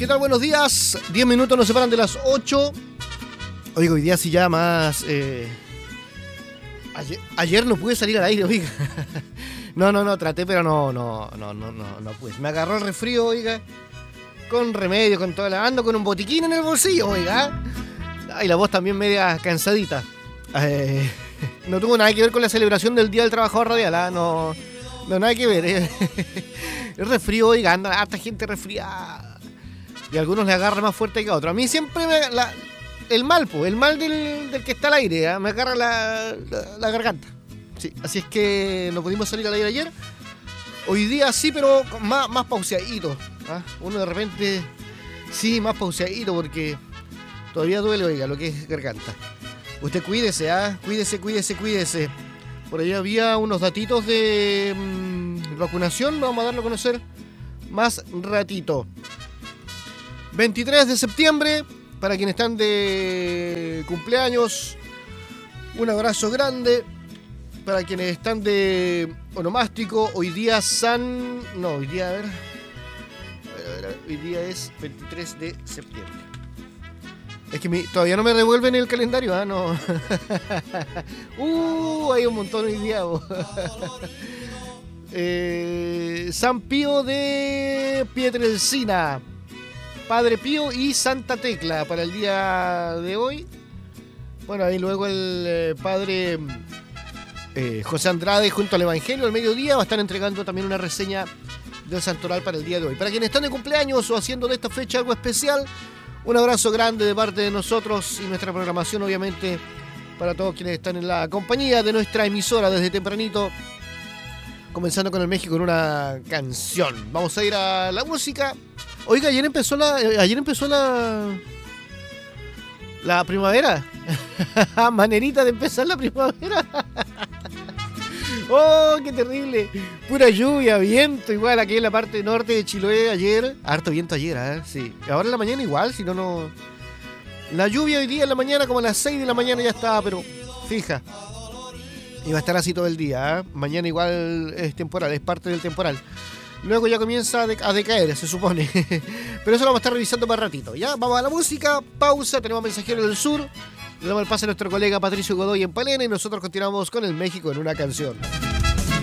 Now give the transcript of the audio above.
¿Qué tal? Buenos días. 10 minutos nos separan de las 8. Oiga, hoy día sí ya más... Ayer no pude salir al aire, oiga. No, traté, pero no pude. Me agarró el resfrío, oiga. Con remedio, con toda la... Ando con un botiquín en el bolsillo, oiga. Y la voz también media cansadita. No tuvo nada que ver con la celebración del Día del Trabajador Radial, ¿ah? No, nada que ver. El resfrío, oiga, anda harta gente resfriada. Y a algunos le agarra más fuerte que a otros. A mí siempre el mal del que está al aire, ¿eh? Me agarra la garganta. Sí, así es que no pudimos salir al aire ayer. Hoy día sí, pero más pauseadito, ¿eh? Uno de repente sí, más pauseadito porque todavía duele, oiga, lo que es garganta. Usted cuídese, ¿ah? Cuídese. Por ahí había unos datitos de vacunación, vamos a darlo a conocer más ratito. 23 de septiembre, para quienes están de cumpleaños, un abrazo grande. Para quienes están de onomástico, hoy día hoy día es 23 de septiembre. Es que todavía no me revuelven el calendario, ¿ah? No. Hay un montón hoy día. San Pío de Pietrelcina, Padre Pío y Santa Tecla para el día de hoy. Bueno, ahí luego el padre José Andrade junto al Evangelio al mediodía va a estar entregando también una reseña del santoral para el día de hoy. Para quienes están de cumpleaños o haciendo de esta fecha algo especial, un abrazo grande de parte de nosotros y nuestra programación, obviamente, para todos quienes están en la compañía de nuestra emisora desde tempranito, comenzando con el México en una canción. Vamos a ir a la música. Oiga, ayer empezó la primavera. Manerita de empezar la primavera. ¡Oh, qué terrible! Pura lluvia, viento, igual aquí en la parte norte de Chiloé ayer. Harto viento ayer, ¿eh? Sí. Ahora en la mañana igual, si no... La lluvia hoy día en la mañana, como a las 6 de la mañana ya estaba, pero fija. Y va a estar así todo el día, ¿eh? Mañana igual es temporal, es parte del temporal. Luego ya comienza a decaer, se supone. Pero eso lo vamos a estar revisando más ratito. Ya, vamos a la música, pausa, tenemos Mensajeros del Sur. Le damos el pase a nuestro colega Patricio Godoy en Palena y nosotros continuamos con el México en una canción.